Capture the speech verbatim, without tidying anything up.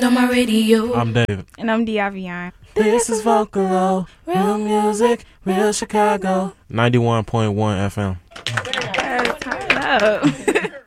on my radio. I'm David. And I'm Diavion. This is Vocalo, real music, real Chicago. ninety-one point one F M. Yes, turn it up.